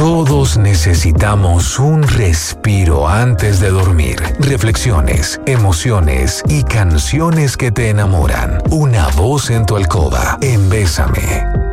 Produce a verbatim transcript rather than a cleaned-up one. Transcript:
Todos necesitamos un respiro antes de dormir. Reflexiones, emociones y canciones que te enamoran. Una voz en tu alcoba. En Bésame.